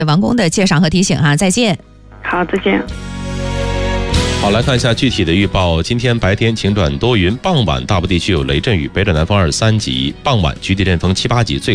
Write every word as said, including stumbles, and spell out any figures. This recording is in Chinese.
王工的介绍和提醒哈，再见。 好，再见。 好，来看一下具体的预报。今天白天晴转多云，傍晚大部地区有雷阵雨，北转南风二三级，傍晚局地阵风七八级，最